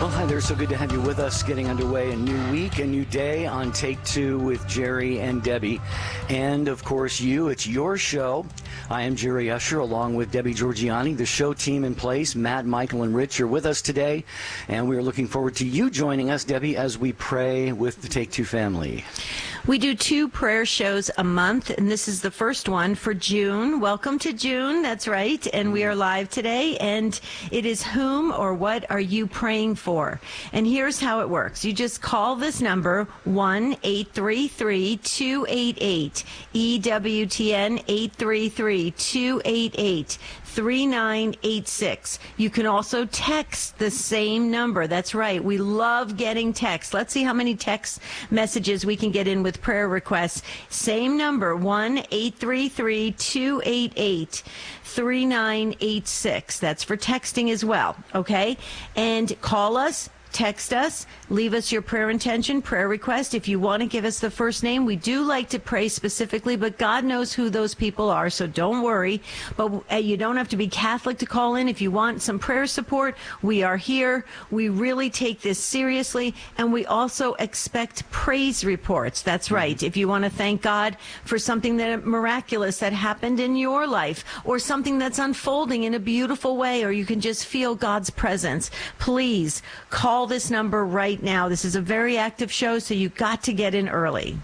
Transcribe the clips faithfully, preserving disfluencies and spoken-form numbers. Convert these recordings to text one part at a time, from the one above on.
Well, hi there. So good to have you with us. Getting underway a new week, a new day on Take Two with Jerry and Debbie. And, of course, you. It's your show. I am Jerry Usher along with Debbie Georgiani, the show team in place. Matt, Michael, and Rich are with us today. And we are looking forward to you joining us, Debbie, as we pray with the Take Two family. We do two prayer shows a month, and this is the first one for June. Welcome to June. That's right. And we are live today. And it is whom or what are you praying for? And here's how it works. You just call this number, one eight three three, two eight eight, E W T N, eight three three, two eight eight, three nine eight six. You can also text the same number. That's right. We love getting texts. Let's see how many text messages we can get in with prayer requests. Same number, one eight three three, two eight eight, three nine eight six. That's for texting as well, okay? And call us. Text us, leave us your prayer intention, prayer request. If you want to give us the first name, we do like to pray specifically, but God knows who those people are, so don't worry. But uh, you don't have to be Catholic to call in. If you want some prayer support, we are here. We really take this seriously, and we also expect praise reports. That's right. If you want to thank God for something that miraculous that happened in your life, or something that's unfolding in a beautiful way, or you can just feel God's presence, please call this number right now. This is a very active show, so you got to get in early.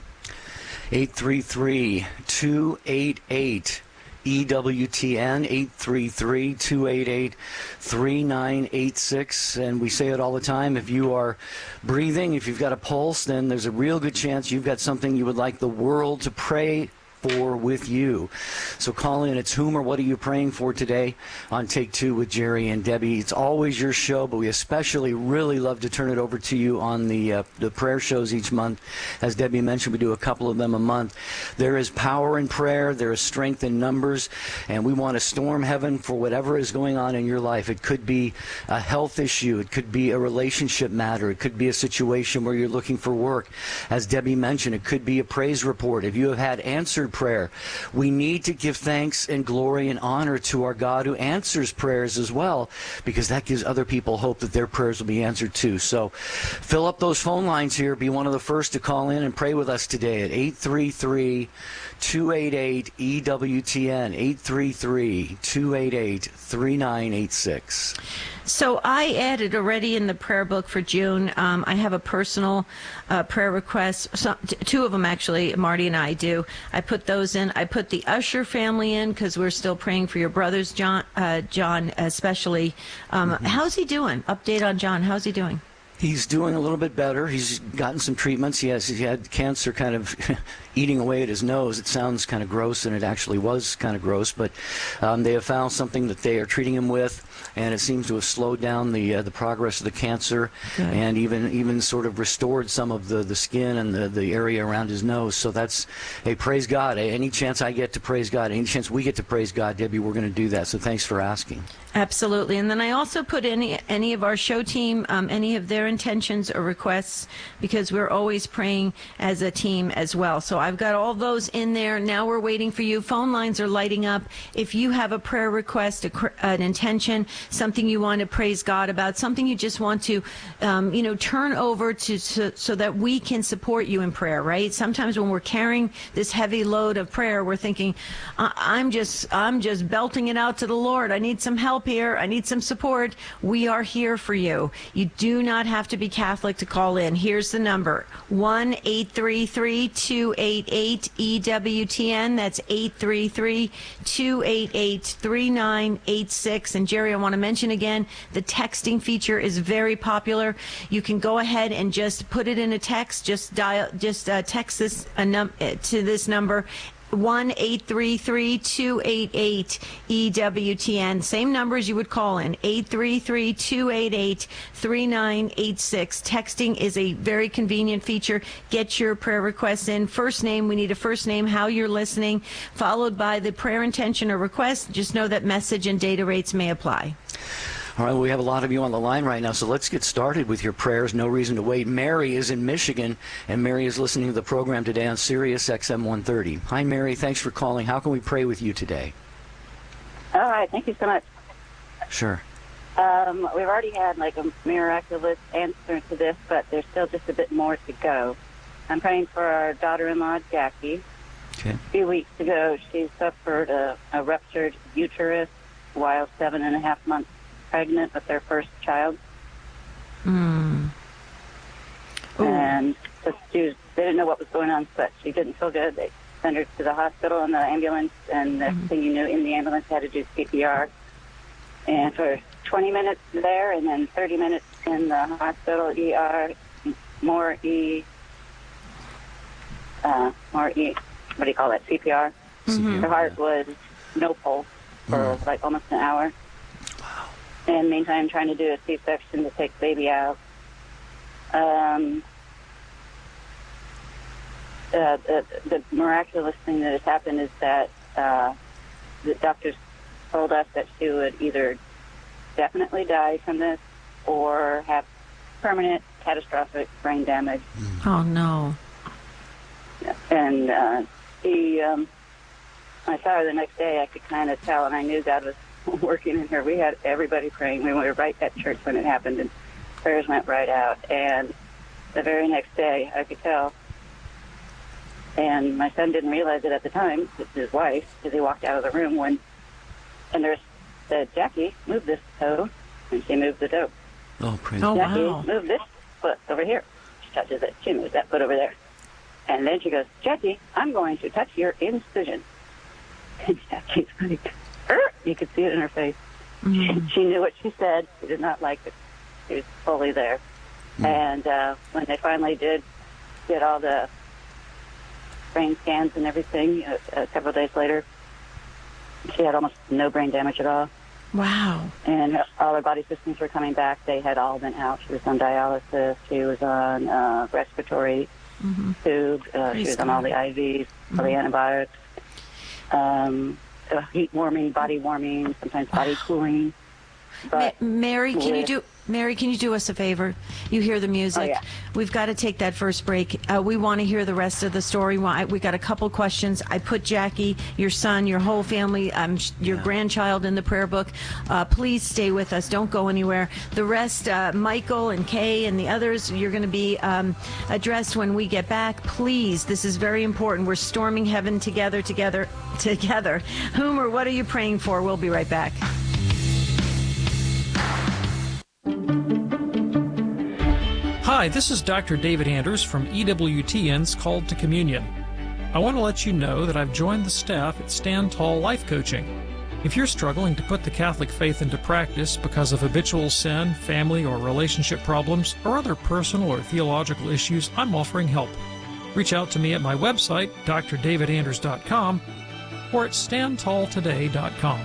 eight three three, two eight eight, E W T N, eight three three, two eight eight, three nine eight six. And we say it all the time. If you are breathing, if you've got a pulse, then there's a real good chance you've got something you would like the world to pray for with you. So call in. It's whom or what are you praying for today on Take Two with Jerry and Debbie. It's always your show, but we especially really love to turn it over to you on the uh, the prayer shows each month. As Debbie mentioned, we do a couple of them a month. There is power in prayer. There is strength in numbers, and we want to storm heaven for whatever is going on in your life. It could be a health issue. It could be a relationship matter. It could be a situation where you're looking for work. As Debbie mentioned, it could be a praise report. If you have had answered prayer, we need to give thanks and glory and honor to our God who answers prayers as well, because that gives other people hope that their prayers will be answered too. So fill up those phone lines here. Be one of the first to call in and pray with us today at eight three three, two eight eight, E W T N, eight three three, two eight eight, three nine eight six. So I added already in the prayer book for June, um, I have a personal uh, prayer request, so, t- two of them actually, Marty and I do. I put those in. I put the Usher family in because we're still praying for your brothers, John, uh, John especially. Um, mm-hmm. How's he doing? Update on John. How's he doing? He's doing a little bit better. He's gotten some treatments. He has he had cancer kind of eating away at his nose. It sounds kind of gross, and it actually was kind of gross. But um, they have found something that they are treating him with, and it seems to have slowed down the uh, the progress of the cancer, Good. and even even sort of restored some of the, the skin and the, the area around his nose. So that's, hey, praise God. Any chance I get to praise God, any chance we get to praise God, Debbie, we're going to do that. So thanks for asking. Absolutely. And then I also put any any of our show team, um, any of their intentions or requests, because we're always praying as a team as well. So I've got all those in there. Now we're waiting for you. Phone lines are lighting up. If you have a prayer request, a, an intention, something you want to praise God about, something you just want to, um, you know, turn over to, to so that we can support you in prayer, right? Sometimes when we're carrying this heavy load of prayer, we're thinking, I- I'm just, I'm just belting it out to the Lord. I need some help here. I need some support. We are here for you. You do not have to be Catholic to call in. Here's the number, one eight three three, two eight eight, E W T N. That's eight three three, two eight eight, three nine eight six. And Jerry, I want to mention again, the texting feature is very popular. You can go ahead and just put it in a text. Just dial, just uh, text this a num- to this number, one eight three three, two eight eight, E W T N. Same numbers you would call in, eight three three, two eight eight, three nine eight six. Texting is a very convenient feature. Get your prayer requests in. First name, we need a first name, how you're listening, followed by the prayer intention or request. Just know that message and data rates may apply. All right, well, we have a lot of you on the line right now, so let's get started with your prayers. No reason to wait. Mary is in Michigan, and Mary is listening to the program today on Sirius X M one thirty. Hi, Mary. Thanks for calling. How can we pray with you today? All right. Thank you so much. Sure. Um, we've already had like a miraculous answer to this, but there's still just a bit more to go. I'm praying for our daughter-in-law, Jackie. Okay. A few weeks ago, she suffered a, a ruptured uterus while seven and a half months pregnant with their first child. Mm. And so she was, they didn't know what was going on, but she didn't feel good. They sent her to the hospital in the ambulance, and next mm-hmm. thing you knew, in the ambulance, had to do C P R. And for twenty minutes there, and then thirty minutes in the hospital E R, more E, uh, more E, what do you call that, C P R. Mm-hmm. Her heart was no pulse for mm. like almost an hour. Wow. And meantime, trying to do a C-section to take the baby out. Um, uh, the, the miraculous thing that has happened is that uh, the doctors told us that she would either definitely die from this or have permanent catastrophic brain damage. Oh, no. And uh, she, um, I saw her the next day, I could kind of tell, and I knew God was working in her. We had everybody praying. We were right at church when it happened, and prayers went right out. And the very next day, I could tell. And my son didn't realize it at the time, his wife, because he walked out of the room when, and there's said, Jackie, move this toe, and she moved the toe. Oh, praise oh, Jackie, wow. move this foot over here. She touches it. She moves that foot over there. And then she goes, Jackie, I'm going to touch your incision. And Jackie's like, er! You could see it in her face. Mm-hmm. She, she knew what she said. She did not like it. She was fully there. Mm-hmm. And uh, when they finally did get all the brain scans and everything, uh, a couple of days later, she had almost no brain damage at all. Wow. And her, all her body systems were coming back. They had all been out. She was on dialysis. She was on uh, respiratory mm-hmm. tube. Uh, she was God. on all the I Vs, mm-hmm. all the antibiotics, um, uh, heat warming, body warming, sometimes body cooling. But Ma- Mary, can you do Mary? Can you do us a favor? You hear the music. Oh, yeah. We've got to take that first break. Uh, we want to hear the rest of the story. We got a couple questions. I put Jackie, your son, your whole family, um, your yeah. grandchild in the prayer book. Uh, please stay with us. Don't go anywhere. The rest, uh, Michael and Kay and the others, you're going to be um, addressed when we get back. Please, this is very important. We're storming heaven together, together, together. Whom or what are you praying for? We'll be right back. Hi, this is Doctor David Anders from E W T N's Called to Communion. I want to let you know that I've joined the staff at Stand Tall Life Coaching. If you're struggling to put the Catholic faith into practice because of habitual sin, family or relationship problems, or other personal or theological issues, I'm offering help. Reach out to me at my website, d r david anders dot com, or at stand tall today dot com.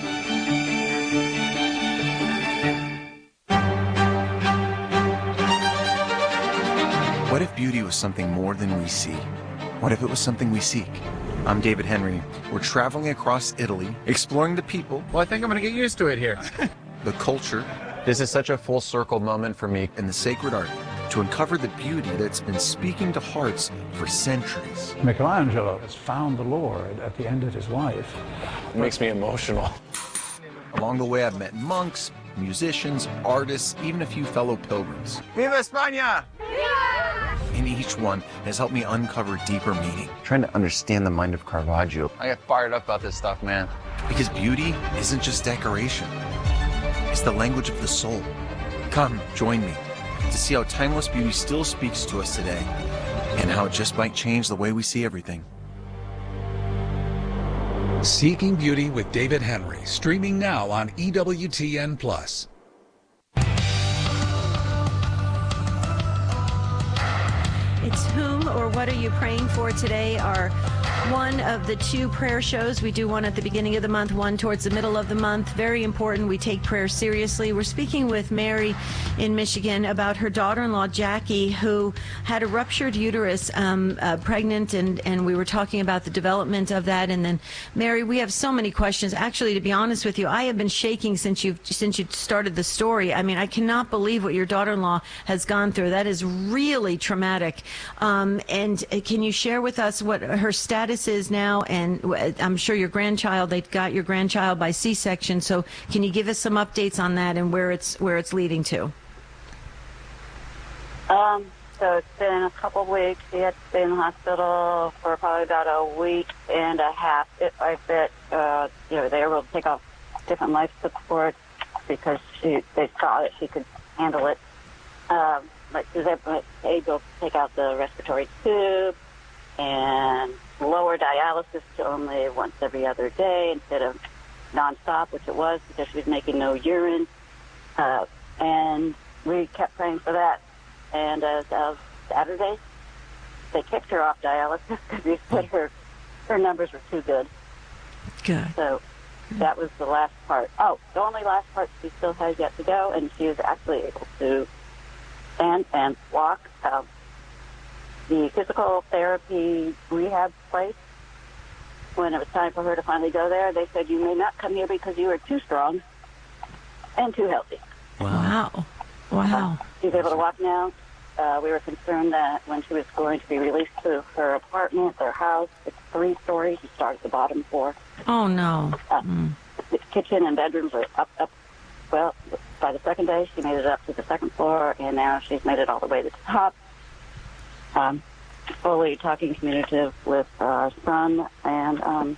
What if beauty was something more than we see? What if it was something we seek? I'm David Henry. We're traveling across Italy, exploring the people. Well, I think I'm going to get used to it here. The culture. This is such a full circle moment for me. And the sacred art to uncover the beauty that's been speaking to hearts for centuries. Michelangelo has found the Lord at the end of his life. It makes me emotional. Along the way, I've met monks, musicians, artists, even a few fellow pilgrims. Viva España! And each one has helped me uncover deeper meaning. Trying to understand the mind of Caravaggio. I get fired up about this stuff, man. Because beauty isn't just decoration. It's the language of the soul. Come, join me to see how timeless beauty still speaks to us today and how it just might change the way we see everything. Seeking Beauty with David Henry, streaming now on E W T N Plus. It's Whom or What Are You Praying For today, our one of the two prayer shows. We do one at the beginning of the month, one towards the middle of the month. Very important. We take prayer seriously. We're speaking with Mary in Michigan about her daughter-in-law, Jackie, who had a ruptured uterus, um, uh, pregnant, and, and we were talking about the development of that. And then, Mary, we have so many questions. Actually, to be honest with you, I have been shaking since you've since you started the story. I mean, I cannot believe what your daughter-in-law has gone through. That is really traumatic. Um, and uh, can you share with us what her status status is now, and w- I'm sure your grandchild, they got your grandchild by C-section. So can you give us some updates on that and where it's where it's leading to? Um, so it's been a couple of weeks. She had to stay in the hospital for probably about a week and a half. It, I bet, uh, you know, they were able to take off different life support because she, they saw that she could handle it. Um, like she was able, able to take out the respiratory tube and lower dialysis to only once every other day instead of nonstop, which it was because she was making no urine. Uh, and we kept praying for that. And as of Saturday, they kicked her off dialysis because they said her, her numbers were too good. Good. So that was the last part. Oh, the only last part she still has yet to go, and she is actually able to stand and walk. Um, the physical therapy rehab place, when it was time for her to finally go there, they said, you may not come here because you are too strong and too healthy. Wow. Wow. Uh, she's able to walk now. Uh, we were concerned that when she was going to be released to her apartment, their house, it's three stories. She started at the bottom floor. Oh, no. Uh, Mm. The kitchen and bedrooms are up, up. Well, by the second day, she made it up to the second floor, and now she's made it all the way to the top. Um, fully talking communicative with our son. And um,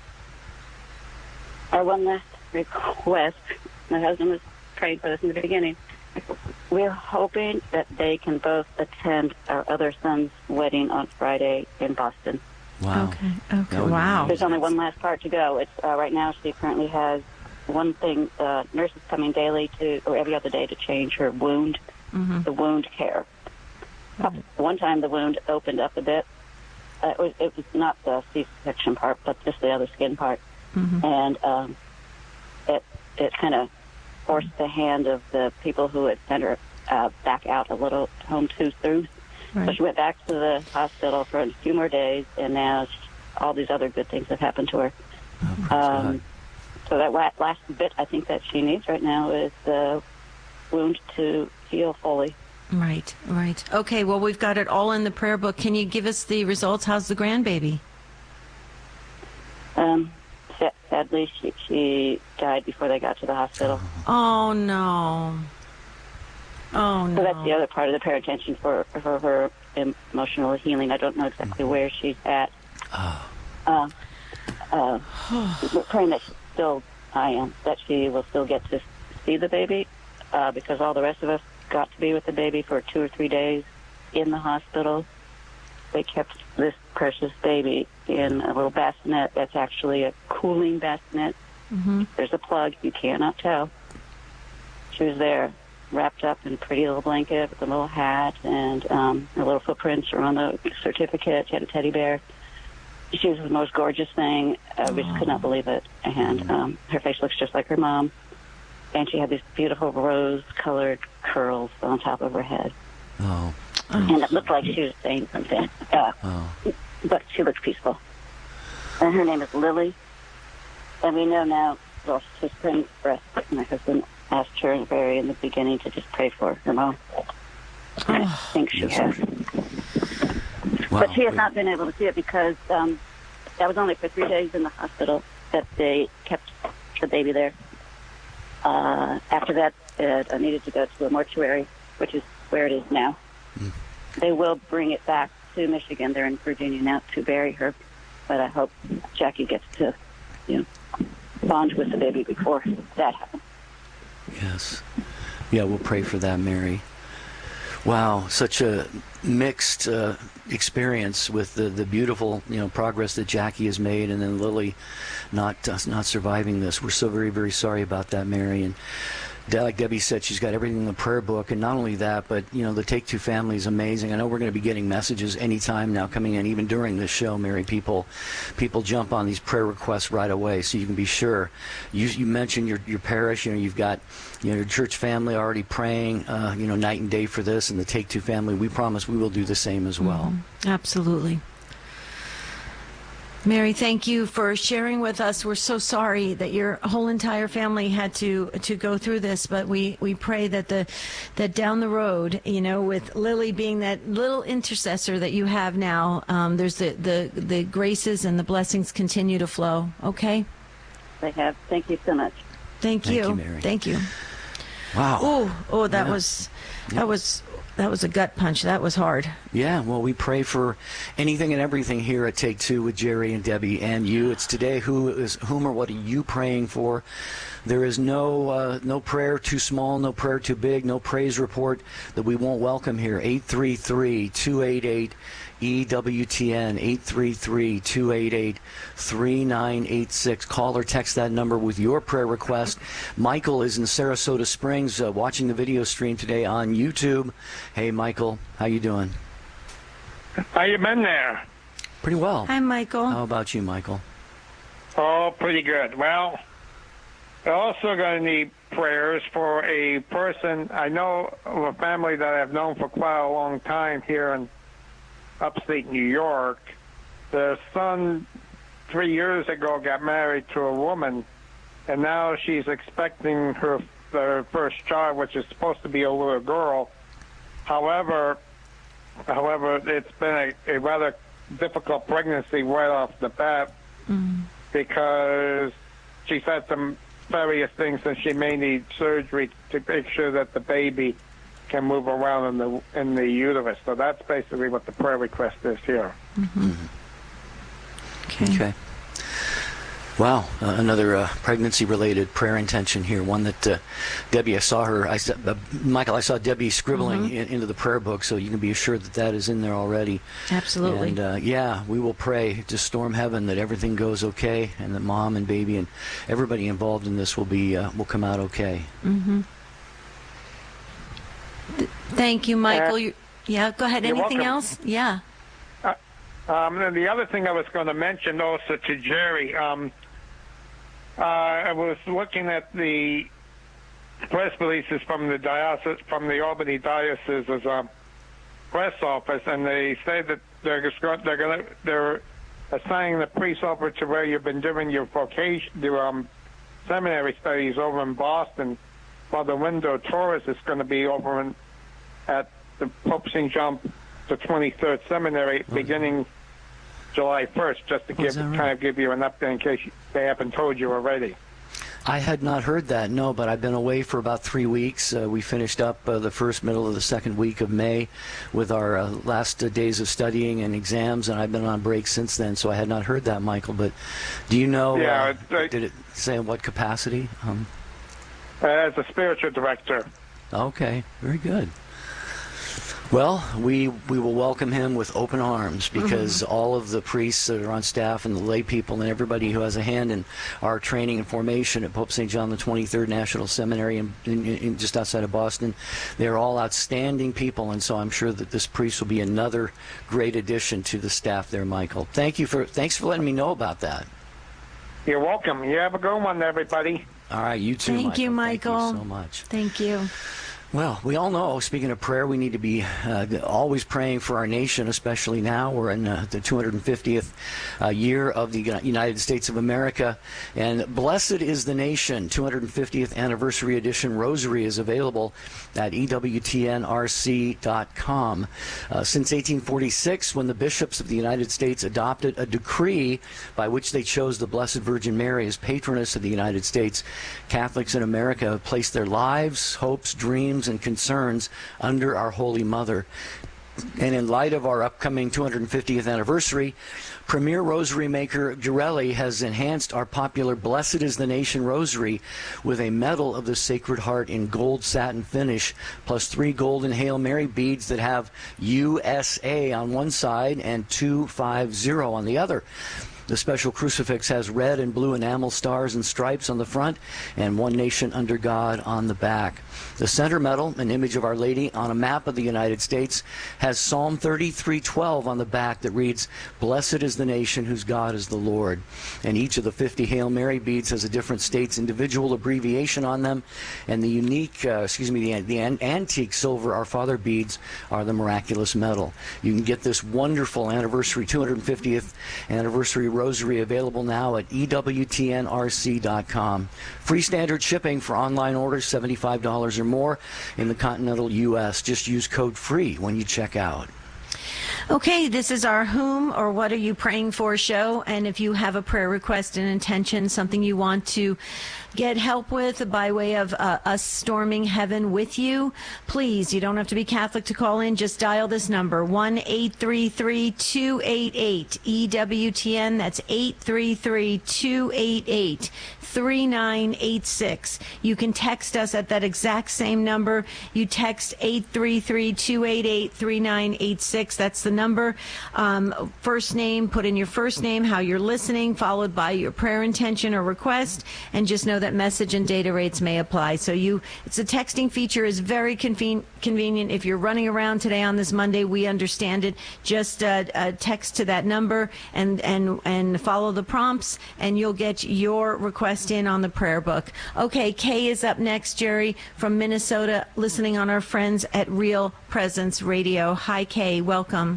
our one last request, my husband was praying for this in the beginning. We're hoping that they can both attend our other son's wedding on Friday in Boston. Wow. Okay. Okay. That would be Wow. There's only one last part to go. It's uh, right now she currently has one thing. Uh, nurses coming daily to, or every other day, to change her wound, Mm-hmm. the wound care. One time the wound opened up a bit. Uh, it, was, it was not the C-section part, but just the other skin part, Mm-hmm. and um, it it kind of forced the hand of the people who had sent her uh, back out a little home too soon. Right. So she went back to the hospital for a few more days, and now she, all these other good things have happened to her. Oh, praise Um, God. so that la- last bit I think that she needs right now is the wound to heal fully. Right. Right. Okay. Well, we've got it all in the prayer book. Can you give us the results? How's the grandbaby? Um, sa- sadly, she, she died before they got to the hospital. Oh, no. Oh, no. So that's the other part of the prayer intention for, for her emotional healing. I don't know exactly where she's at. Oh. Uh, uh, we're praying that she still, I am, that she will still get to see the baby, uh, because all the rest of us got to be with the baby for two or three days in the hospital. They kept this precious baby in a little bassinet that's actually a cooling bassinet. Mm-hmm. There's a plug. You cannot tell. She was there, wrapped up in a pretty little blanket with a little hat, and um, her little footprints are on the certificate. She had a teddy bear. She was the most gorgeous thing. Uh, we just could not believe it. And um, her face looks just like her mom. And she had these beautiful rose-colored curls on top of her head. Oh. And it looked like she was saying something. Uh, Oh. But she looks peaceful. And her name is Lily. And we know now, well, she's praying for us. My husband asked her very in the beginning to just pray for her mom. And I think she Yes, has. sir. Wow. But she has not been able to see it because um, that was only for three days in the hospital that they kept the baby there. Uh, after that, it uh, needed to go to a mortuary, which is where it is now. Mm. They will bring it back to Michigan. They're in Virginia now to bury her. But I hope Jackie gets to, you know, bond with the baby before that happens. Yes. Yeah, we'll pray for that, Mary. Wow, such a mixed uh, experience with the, the beautiful, you know, progress that Jackie has made, and then Lily not uh, not surviving this. We're so very, very sorry about that, Mary. And like Debbie said, she's got everything in the prayer book, and not only that, but you know, the Take Two family is amazing. I know we're going to be getting messages anytime now coming in, even during this show, Mary. People, people jump on these prayer requests right away, so you can be sure. You, you mentioned your your parish, you know, you've got you know your church family already praying, uh, you know, night and day for this, and the Take Two family. We promise we will do the same as well. Mm-hmm. Absolutely. Mary, thank you for sharing with us. We're so sorry that your whole entire family had to to go through this, but we, we pray that the that down the road, you know, with Lily being that little intercessor that you have now, um, there's the, the, the graces and the blessings continue to flow. Okay? They have. Thank you so much. Thank you. Thank you, Mary. Thank you. Wow. Oh, oh, that Yeah. was that was that was a gut punch. That was hard. Yeah, well, we pray for anything and everything here at Take Two with Jerry and Debbie and you. It's today. Who is whom or what are you praying for? There is no uh, no prayer too small, no prayer too big, no praise report that we won't welcome here. eight three three, two eight eight, E W T N, eight three three, two eight eight, three nine eight six. Call or text that number with your prayer request. Michael is in Sarasota Springs uh, watching the video stream today on YouTube. Hey, Michael, how you doing? How you been there? Pretty well. Hi, Michael. How about you, Michael? Oh, pretty good. Well, we're also going to need prayers for a person. I know of a family that I've known for quite a long time here in upstate New York. Their son, three years ago, got married to a woman, and now she's expecting her their first child, which is supposed to be a little girl. However, however, it's been a, a rather difficult pregnancy right off the bat Mm. because she's had some various things, and she may need surgery to make sure that the baby can move around in the in the uterus. So that's basically what the prayer request is here. Mm-hmm. Okay. Okay. Wow, uh, another uh, pregnancy-related prayer intention here. One that uh, Debbie, I saw her. I saw, uh, Michael, I saw Debbie scribbling Mm-hmm. in, into the prayer book, so you can be assured that that is in there already. Absolutely. And uh, yeah, we will pray to storm heaven that everything goes okay, and that mom and baby and everybody involved in this will be uh, will come out okay. Mm-hmm. Th- thank you, Michael. Uh, you, yeah, go ahead. you're Anything welcome. else? Yeah. Um, and the other thing I was going to mention also to Jerry, um, uh, I was looking at the press releases from the diocese, from the Albany Diocese's um, press office, and they say that they're just going, they're going to, they're assigning the priest over to where you've been doing your vocation, your um, seminary studies over in Boston, while the Window Taurus is going to be over in, at the Pope Saint John the twenty-third Seminary beginning July first, just to Oh, is give that right? kind of give you an update in case you, they haven't told you already. I had not heard that, no, but I've been away for about three weeks. Uh, we finished up uh, the first, middle of the second week of May with our uh, last uh, days of studying and exams, and I've been on break since then, so I had not heard that, Michael. But do you know, Yeah, uh, it's, uh, did it say in what capacity? Um, Uh, as a spiritual director. okay, very good. Well, we we will welcome him with open arms because Mm-hmm. all of the priests that are on staff and the lay people and everybody who has a hand in our training and formation at Pope Saint John the twenty-third National Seminary in, in, in just outside of Boston, they're all outstanding people, and so I'm sure that this priest will be another great addition to the staff there, Michael. Thank you for thanks for letting me know about that. You're welcome. You have a good one, everybody. All right, you too, Thank Michael. you, Michael. Thank you so much. Thank you. Well, we all know, speaking of prayer, we need to be uh, always praying for our nation, especially now. We're in uh, the two hundred fiftieth uh, year of the United States of America. And Blessed is the Nation, two hundred fiftieth Anniversary Edition Rosary is available at E W T N R C dot com. Uh, since eighteen forty-six, when the bishops of the United States adopted a decree by which they chose the Blessed Virgin Mary as patroness of the United States, Catholics in America have placed their lives, hopes, dreams, and concerns under our Holy Mother. And in light of our upcoming two hundred fiftieth anniversary, Premier Rosary maker Girelli has enhanced our popular Blessed is the Nation Rosary with a medal of the Sacred Heart in gold satin finish, plus three golden Hail Mary beads that have U S A on one side and two five zero on the other. The special crucifix has red and blue enamel stars and stripes on the front and One Nation Under God on the back. The center medal, an image of Our Lady on a map of the United States, has Psalm thirty-three twelve on the back that reads, "Blessed is the nation whose God is the Lord." And each of the fifty Hail Mary beads has a different state's individual abbreviation on them. And the unique, uh, excuse me, the, the an- antique silver Our Father beads are the miraculous medal. You can get this wonderful anniversary, two hundred fiftieth anniversary rosary available now at E W T N R C dot com. Free standard shipping for online orders, seventy-five dollars or more in the continental U S. Just use code FREE when you check out. Okay, this is our Whom or What Are You Praying For show, and if you have a prayer request, an intention, something you want to get help with by way of uh, us storming heaven with you, please, you don't have to be Catholic to call in, just dial this number, one eight three three, two eight eight, E W T N, that's eight three three, two eight eight, three nine eight six. You can text us at that exact same number. You text eight three three, two eight eight, three nine eight six. That's the number. Um, first name, put in your first name, how you're listening, followed by your prayer intention or request, and just know that message and data rates may apply. So you, it's a texting feature is very conven- convenient. If you're running around today on this Monday, we understand it. Just uh, uh, text to that number and, and, and follow the prompts, and you'll get your request in on the prayer book. Okay, Kay is up next, Jerry, from Minnesota, listening on our friends at Real Presence Radio. Hi, Kay. Welcome.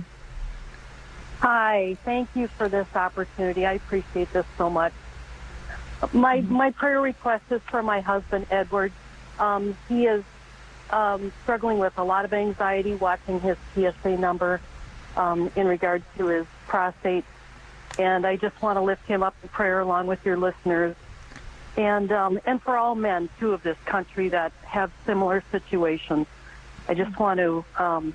Hi. Thank you for this opportunity. I appreciate this so much. My my prayer request is for my husband, Edward. Um, he is um, struggling with a lot of anxiety watching his P S A number um, in regard to his prostate. And I just want to lift him up in prayer along with your listeners. And um, and for all men, too, of this country that have similar situations. I just want to um,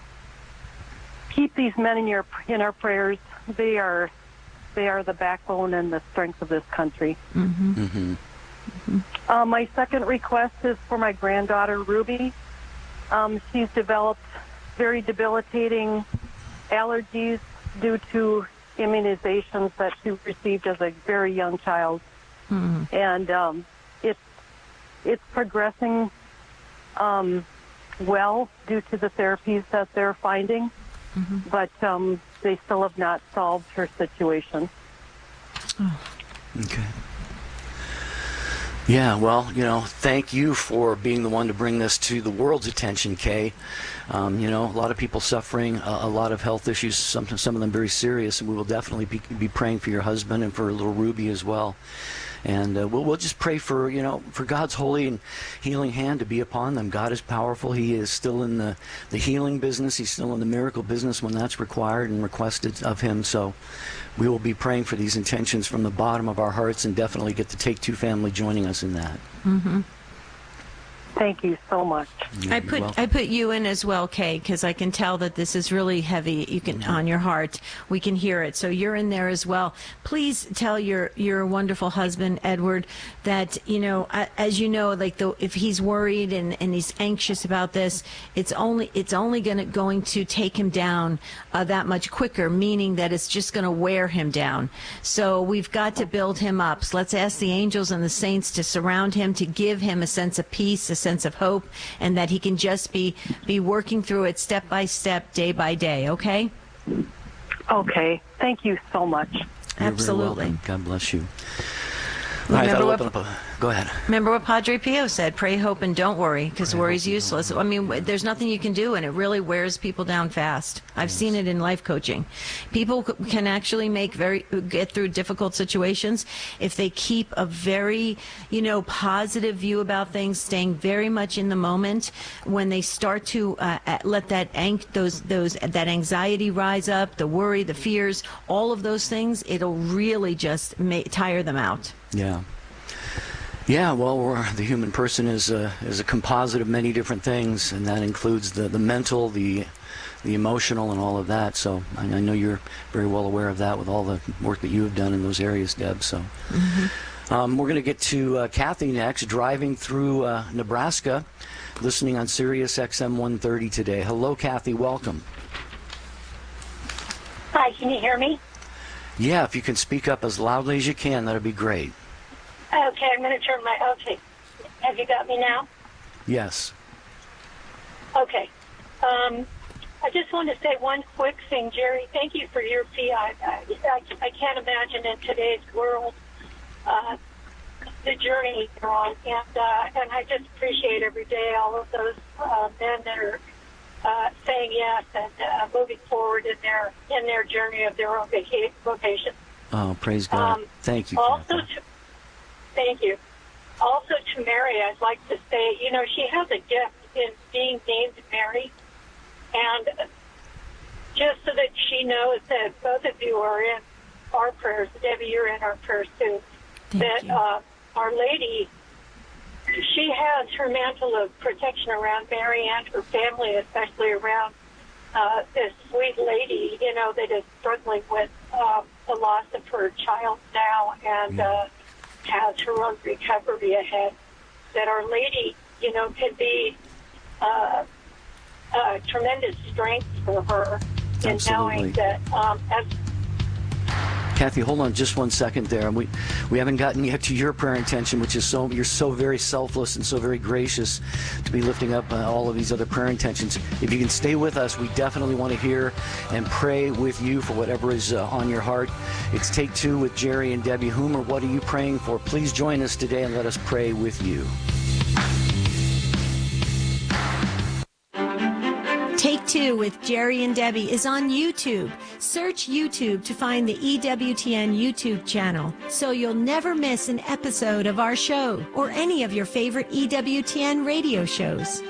keep these men in your in our prayers. They are they are the backbone and the strength of this country. Mm-hmm. Mm-hmm. Mm-hmm. Uh, my second request is for my granddaughter, Ruby. Um, she's developed very debilitating allergies due to immunizations that she received as a very young child. Mm-hmm. And um, it's, it's progressing um, well due to the therapies that they're finding, mm-hmm. but um, they still have not solved her situation. Oh. Okay. Yeah, well, you know, thank you for being the one to bring this to the world's attention, Kay. Um, you know, a lot of people suffering, a, a lot of health issues, some, some of them very serious, and we will definitely be, be praying for your husband and for little Ruby as well. And uh, we'll, we'll just pray for, you know, for God's holy and healing hand to be upon them. God is powerful. He is still in the, the healing business. He's still in the miracle business when that's required and requested of him. So we will be praying for these intentions from the bottom of our hearts and definitely get the Take Two family joining us in that. Mm-hmm. Thank you so much. You're I put welcome. I put you in as well, Kay, because I can tell that this is really heavy. You can on your heart. We can hear it. So you're in there as well. Please tell your your wonderful husband, Edward, that you know, as you know, like the, if he's worried and, and he's anxious about this, it's only it's only going to going to take him down uh, that much quicker. Meaning that it's just going to wear him down. So we've got to build him up. So let's ask the angels and the saints to surround him, to give him a sense of peace, a sense of hope, and that he can just be be working through it step by step, day by day. Okay? Okay. Thank you so much. You're Absolutely. very welcome. God bless you. All right, Remember that'll what- open up a, go ahead. Remember what Padre Pio said, pray, hope, and don't worry, because worry's useless. I mean, there's nothing you can do, and it really wears people down fast. I've seen it in life coaching. People c- can actually make very, get through difficult situations if they keep a very, you know, positive view about things, staying very much in the moment. When they start to uh, uh, let that ang- those, those, that anxiety rise up, the worry, the fears, all of those things, it'll really just ma- tire them out. Yeah. Yeah, well, we're, the human person is a, is a composite of many different things, and that includes the, the mental, the the emotional, and all of that. So I, I know you're very well aware of that with all the work that you have done in those areas, Deb. So Mm-hmm. um, we're going to get to uh, Kathy next, driving through uh, Nebraska, listening on Sirius X M one thirty today. Hello, Kathy. Welcome. Hi, can you hear me? Yeah, if you can speak up as loudly as you can, that would be great. Okay, I'm going to turn my, okay. Have you got me now? Yes. Okay. Um, I just want to say one quick thing, Jerry. Thank you for your fee. I, I, I can't imagine in today's world uh, the journey you're on. And, uh, and I just appreciate every day all of those uh, men that are uh, saying yes and uh, moving forward in their in their journey of their own vaca- vocation. Oh, praise God. Um, Thank you. Also, to, thank you. Also to Mary, I'd like to say, you know, she has a gift in being named Mary. And just so that she knows that both of you are in our prayers, Debbie, you're in our prayers too, Thank that you. Uh, Our Lady, she has her mantle of protection around Mary and her family, especially around uh, this sweet lady, you know, that is struggling with um, the loss of her child now and uh, has her own recovery ahead. That Our Lady, you know, can be uh, uh, tremendous strength for her in Absolutely. knowing that um, as Kathy, hold on just one second there. We we haven't gotten yet to your prayer intention, which is so you're so very selfless and so very gracious to be lifting up uh, all of these other prayer intentions. If you can stay with us, we definitely want to hear and pray with you for whatever is uh, on your heart. It's Take Two with Jerry and Debbie Hoomer. What are you praying for? Please join us today and let us pray with you. Take Two with Jerry and Debbie is on YouTube. Search YouTube to find the E W T N YouTube channel so you'll never miss an episode of our show or any of your favorite E W T N radio shows.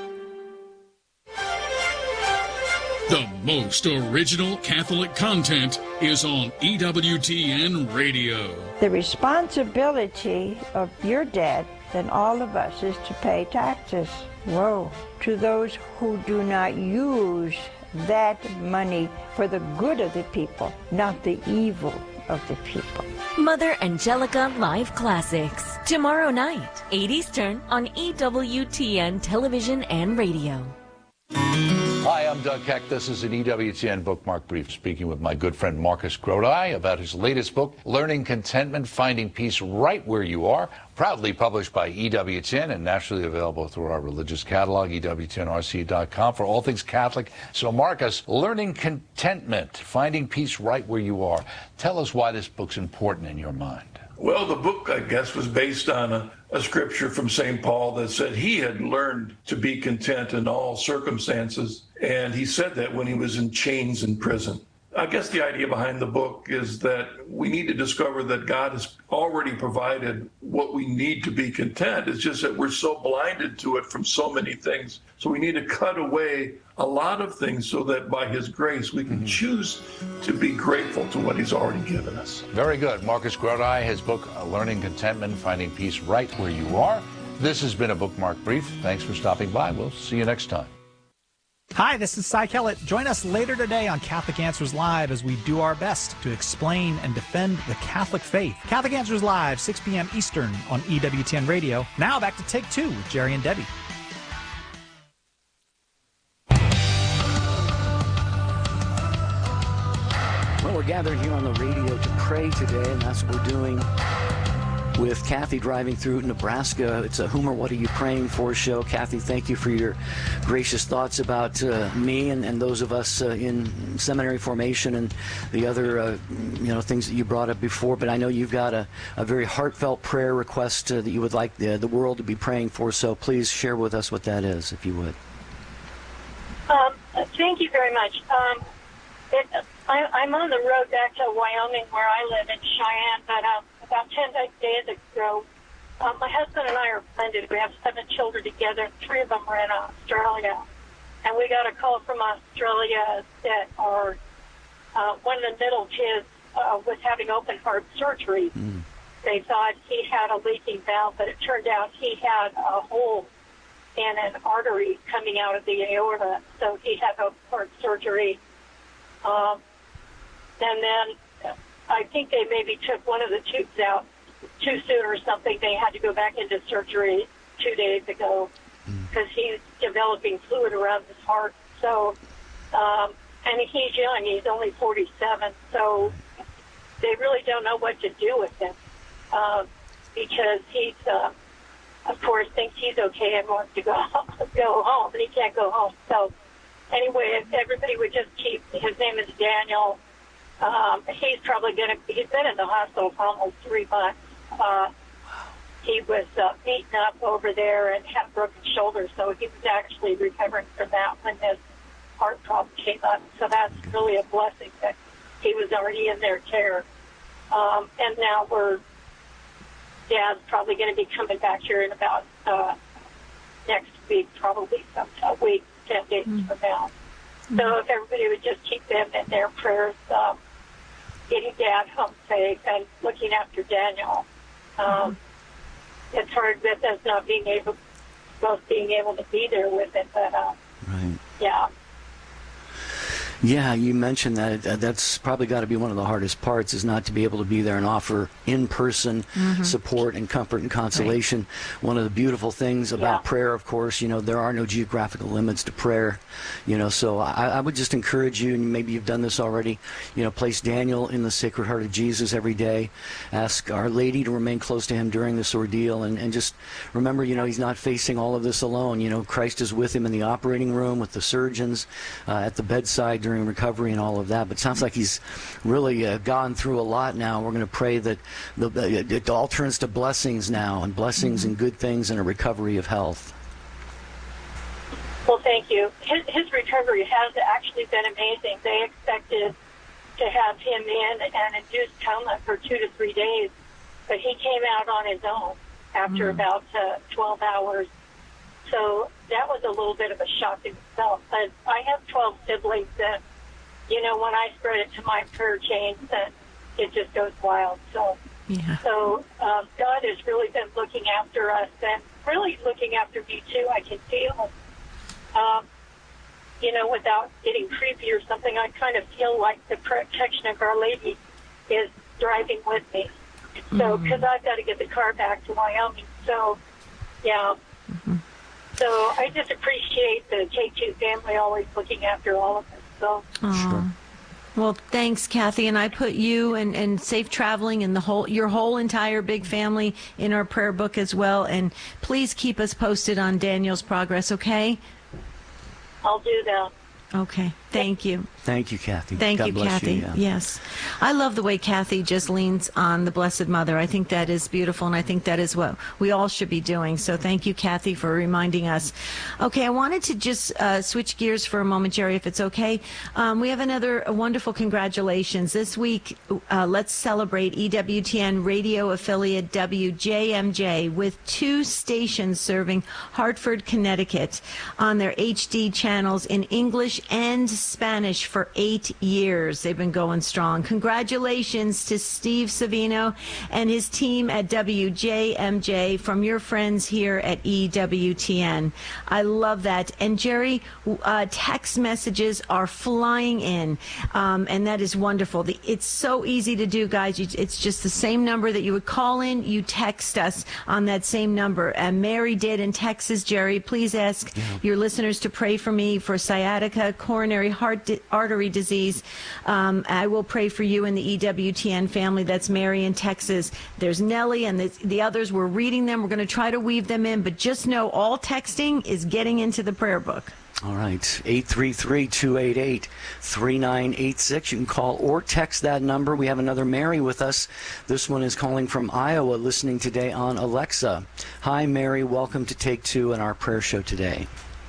The most original Catholic content is on E W T N Radio. The responsibility of your debt and all of us is to pay taxes. Whoa. To those who do not use that money for the good of the people, not the evil of the people. Mother Angelica Live Classics. Tomorrow night, eight Eastern on E W T N Television and Radio. Hi, I'm Doug Keck. This is an E W T N Bookmark Brief, speaking with my good friend Marcus Grodi about his latest book, Learning Contentment, Finding Peace Right Where You Are, proudly published by E W T N and nationally available through our religious catalog, E W T N R C dot com, for all things Catholic. So, Marcus, Learning Contentment, Finding Peace Right Where You Are. Tell us why this book's important in your mind. Well, the book, I guess, was based on a, a scripture from Saint Paul that said he had learned to be content in all circumstances. And he said that when he was in chains in prison. I guess the idea behind the book is that we need to discover that God has already provided what we need to be content. It's just that we're so blinded to it from so many things. So we need to cut away a lot of things so that by his grace we can mm-hmm. choose to be grateful to what he's already given us. Very good. Marcus Grodi, his book, Learning Contentment, Finding Peace Right Where You Are. This has been a Bookmark Brief. Thanks for stopping by. We'll see you next time. Hi, this is Cy Kellett. Join us later today on Catholic Answers Live as we do our best to explain and defend the Catholic faith. Catholic Answers Live, six p.m. Eastern on E W T N Radio. Now back to Take Two with Jerry and Debbie. Well, we're gathered here on the radio to pray today, and that's what we're doing with Kathy driving through Nebraska. It's a Hoomer, What Are You Praying For show. Kathy, thank you for your gracious thoughts about uh, me and, and those of us uh, in seminary formation and the other uh, you know things that you brought up before. But I know you've got a, a very heartfelt prayer request uh, that you would like the, the world to be praying for. So please share with us what that is, if you would. Um, thank you very much. Um, it, I, I'm on the road back to Wyoming, where I live in Cheyenne, but um, about ten days ago, um, my husband and I are blended. We have seven children together. Three of them are in Australia. And we got a call from Australia that our, uh, one of the middle kids uh, was having open heart surgery. Mm. They thought he had a leaking valve, but it turned out he had a hole in an artery coming out of the aorta. So he had open heart surgery. Um, and then I think they maybe took one of the tubes out too soon or something. They had to go back into surgery two days ago because he's developing fluid around his heart. So, um, and he's young. He's only forty-seven. So they really don't know what to do with him uh, because he's, uh, of course, thinks he's okay and wants to go go home, but he can't go home. So anyway, if everybody would just keep, his name is Daniel. Um, he's probably going to, he's been in the hospital for almost three months. Uh, he was uh, beaten up over there and had a broken shoulder, so he was actually recovering from that when this heart problem came up. So that's really a blessing that he was already in their care. Um, and now we're, Dad's probably going to be coming back here in about uh, next week, probably some a week, ten days mm-hmm. from now. Mm-hmm. So if everybody would just keep them in their prayers, um, getting Dad home safe and looking after Daniel. Um, mm-hmm. It's hard with us not being able, both being able to be there with it, but um, right. yeah. Yeah, you mentioned that. Uh, that's probably got to be one of the hardest parts, is not to be able to be there and offer in-person mm-hmm. support and comfort and consolation. Right. One of the beautiful things about yeah. prayer, of course, you know, there are no geographical limits to prayer. You know, so I, I would just encourage you, and maybe you've done this already, you know, place Daniel in the Sacred Heart of Jesus every day. Ask Our Lady to remain close to him during this ordeal, and, and just remember, you know, he's not facing all of this alone. You know, Christ is with him in the operating room, with the surgeons, uh, at the bedside during recovery and all of that. But it sounds like he's really uh, gone through a lot now. We're going to pray that the, uh, it all turns to blessings now, and blessings mm-hmm. and good things, and a recovery of health. Well, thank you. His, his recovery has actually been amazing. They expected to have him in an induced coma for two to three days, but he came out on his own after mm-hmm. about uh, twelve hours. So that was a little bit of a shock in itself. But I have twelve siblings that, you know, when I spread it to my prayer chains, that it just goes wild. So, yeah. so um, God has really been looking after us, and really looking after me too. I can feel, um, you know, without getting creepy or something, I kind of feel like the protection of Our Lady is driving with me. So, because mm-hmm. I've got to get the car back to Wyoming. So, yeah. Mm-hmm. So I just appreciate the K two family always looking after all of us. So. Sure. Well, thanks, Kathy, and I put you and, and safe traveling and the whole your whole entire big family in our prayer book as well. And please keep us posted on Daniel's progress, okay? I'll do that. Okay. Thank you. Thank you, Kathy. Thank God you, bless Kathy. You, yeah. Yes. I love the way Kathy just leans on the Blessed Mother. I think that is beautiful, and I think that is what we all should be doing. So thank you, Kathy, for reminding us. Okay, I wanted to just uh, switch gears for a moment, Jerry, if it's okay. Um, we have another wonderful congratulations. This week, uh, let's celebrate E W T N radio affiliate W J M J with two stations serving Hartford, Connecticut on their H D channels in English and Spanish for eight years. They've been going strong. Congratulations to Steve Savino and his team at W J M J from your friends here at E W T N. I love that. And Jerry, uh, text messages are flying in, um, and that is wonderful. The, it's so easy to do, guys. You, it's just the same number that you would call in. You text us on that same number. And Mary did in Texas. Jerry, please ask yeah. your listeners to pray for me for sciatica, coronary heart di- artery disease. Um, I will pray for you and the E W T N family. That's Mary in Texas. There's Nellie and the, the others. We're reading them. We're going to try to weave them in, but just know all texting is getting into the prayer book. All right, eight three three, two eight eight, three nine eight six. You can call or text that number. We have another Mary with us. This one is calling from Iowa, listening today on Alexa. Hi, Mary. Welcome to Take Two in our prayer show today.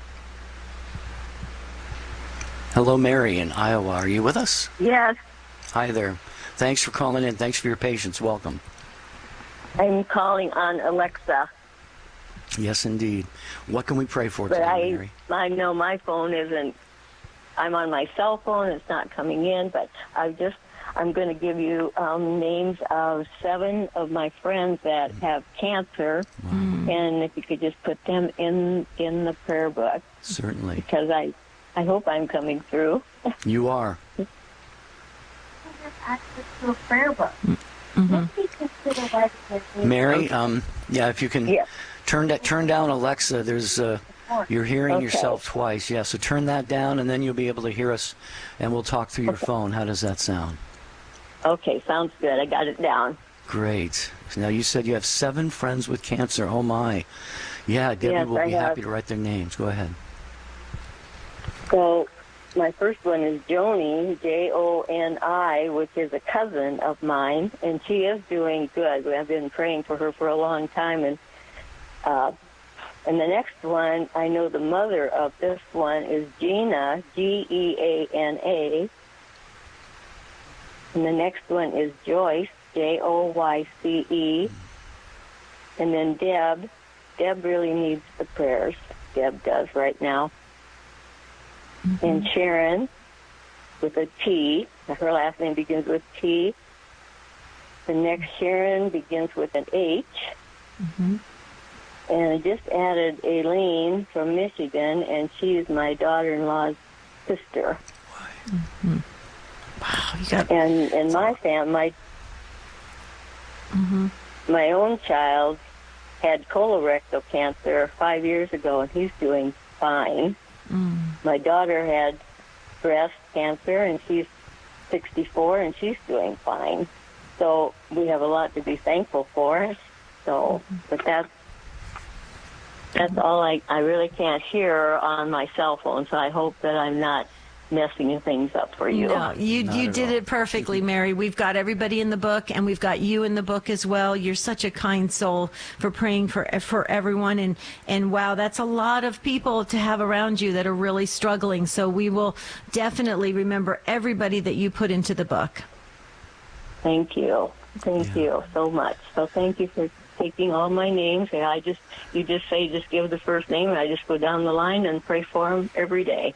Hello, Mary in Iowa. Are you with us? Yes. Hi there. Thanks for calling in. Thanks for your patience. Welcome. I'm calling on Alexa. Yes, indeed. What can we pray for but today, I, Mary? I know my phone isn't, I'm on my cell phone. It's not coming in, but I just, I'm going to give you um, names of seven of my friends that mm. have cancer, mm. and if you could just put them in, in the prayer book. Certainly. Because I, I hope I'm coming through. You are. Access to a prayer book. Mm-hmm. Mary, um, yeah, if you can yeah. turn that, turn down Alexa. There's, uh, you're hearing okay. yourself twice. Yeah, so turn that down, and then you'll be able to hear us, and we'll talk through your okay. phone. How does that sound? Okay, sounds good. I got it down. Great. Now you said you have seven friends with cancer. Oh my. Yeah, Debbie yes, will I be have. happy to write their names. Go ahead. So my first one is Joni, J O N I, which is a cousin of mine, and she is doing good. I've been praying for her for a long time. And uh, and the next one, I know the mother of this one is Gina, G E A N A. And the next one is Joyce, J O Y C E. And then Deb. Deb really needs the prayers. Deb does right now. Mm-hmm. And Sharon with a T. Her last name begins with T. The next Sharon begins with an H. Mm-hmm. And I just added Aileen from Michigan, and she's my daughter-in-law's sister. Mm-hmm. Wow, you got... And and my fam, my mm-hmm. my own child had colorectal cancer five years ago, and he's doing fine. Mm. My daughter had breast cancer, and she's sixty-four, and she's doing fine. So we have a lot to be thankful for. So, but that's that's all I, I really can't hear on my cell phone, so I hope that I'm not messing things up for you. No, you Not you at did all. it perfectly, Mary. We've got everybody in the book, and we've got you in the book as well. You're such a kind soul for praying for for everyone, and and wow, that's a lot of people to have around you that are really struggling. So we will definitely remember everybody that you put into the book. Thank you. Thank yeah. you so much. So thank you for taking all my names. And I just, you just say, just give the first name, and I just go down the line and pray for them every day.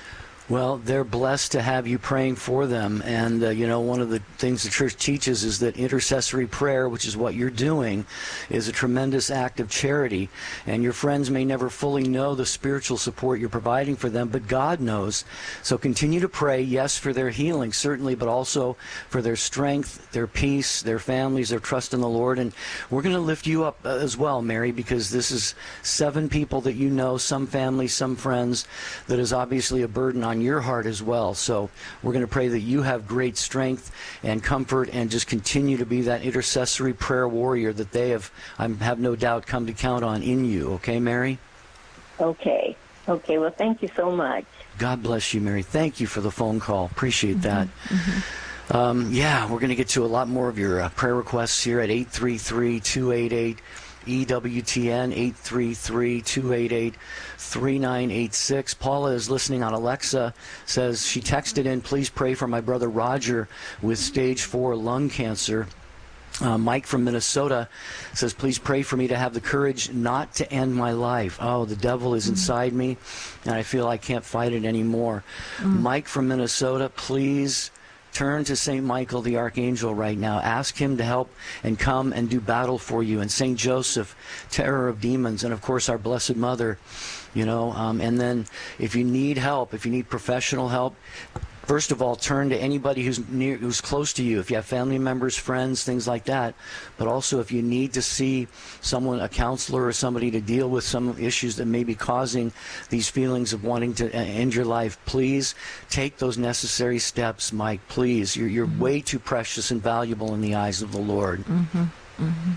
Well, they're blessed to have you praying for them. And, uh, you know, one of the things the church teaches is that intercessory prayer, which is what you're doing, is a tremendous act of charity. And your friends may never fully know the spiritual support you're providing for them, but God knows. So continue to pray, yes, for their healing, certainly, but also for their strength, their peace, their families, their trust in the Lord. And we're going to lift you up uh, as well, Mary, because this is seven people that you know, some families, some friends, that is obviously a burden on your heart as well. So we're going to pray that you have great strength and comfort, and just continue to be that intercessory prayer warrior that they have, I have no doubt, come to count on in you. Okay, Mary? Okay. Okay. Well, thank you so much. God bless you, Mary. Thank you for the phone call. Appreciate that. Mm-hmm. Um, yeah, we're going to get to a lot more of your uh, prayer requests here at eight three three, two eight eight, E W T N, eight three three, two eight eight, three nine eight six. Paula is listening on Alexa, says she texted in, please pray for my brother Roger with stage four lung cancer. Uh, Mike from Minnesota says, please pray for me to have the courage not to end my life. Oh, the devil is inside me, and I feel I can't fight it anymore. Mm. Mike from Minnesota, please turn to Saint Michael the Archangel right now. Ask him to help and come and do battle for you. And Saint Joseph, terror of demons, and of course our Blessed Mother, you know. Um, and then if you need help, if you need professional help, first of all, turn to anybody who's near, who's close to you. If you have family members, friends, things like that. But also, if you need to see someone, a counselor or somebody, to deal with some issues that may be causing these feelings of wanting to end your life, please take those necessary steps, Mike. Please, you're you're mm-hmm. way too precious and valuable in the eyes of the Lord. Mm-hmm. Mm-hmm.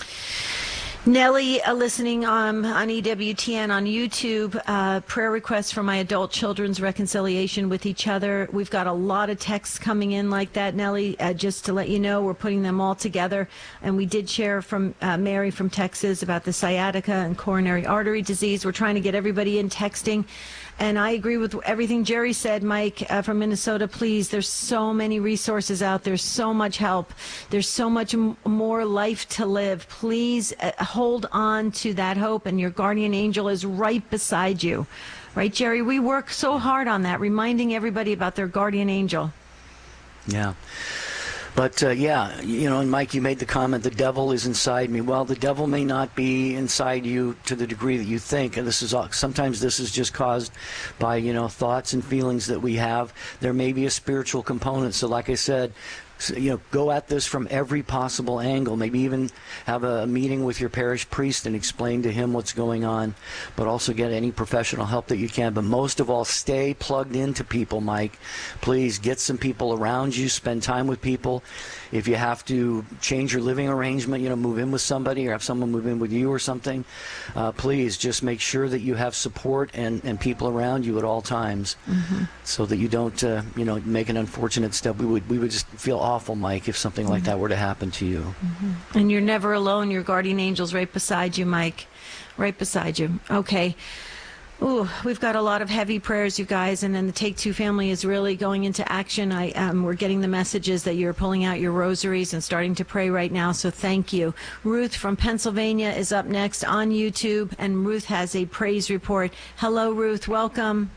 Nellie, uh, listening um, on E W T N on YouTube, uh, prayer requests for my adult children's reconciliation with each other. We've got a lot of texts coming in like that, Nellie. Uh, just to let you know, we're putting them all together. And we did share from uh, Mary from Texas about the sciatica and coronary artery disease. We're trying to get everybody in texting. And I agree with everything Jerry said, Mike, uh, from Minnesota. Please, there's so many resources out there, so much help. There's so much m- more life to live. Please uh, hold on to that hope, and your guardian angel is right beside you. Right, Jerry? We work so hard on that, reminding everybody about their guardian angel. Yeah. But, uh, yeah, you know, and Mike, you made the comment, the devil is inside me. Well, the devil may not be inside you to the degree that you think. And this is sometimes this is just caused by, you know, thoughts and feelings that we have. There may be a spiritual component. So like I said, so, you know, go at this from every possible angle. Maybe even have a meeting with your parish priest and explain to him what's going on, but also get any professional help that you can. But most of all, stay plugged into people, Mike. Please get some people around you, spend time with people. If you have to change your living arrangement, you know, move in with somebody or have someone move in with you or something, uh, please just make sure that you have support and, and people around you at all times, mm-hmm. so that you don't, uh, you know, make an unfortunate step. We would we would just feel awful, Mike, if something mm-hmm. like that were to happen to you. Mm-hmm. And you're never alone. Your guardian angel's right beside you, Mike. Right beside you. Okay. Ooh, we've got a lot of heavy prayers, you guys, and then the Take Two family is really going into action. I um, we're getting the messages that you're pulling out your rosaries and starting to pray right now, so thank you. Ruth from Pennsylvania is up next on YouTube, and Ruth has a praise report. Hello, Ruth. Welcome.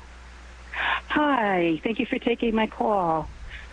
Hi. Thank you for taking my call.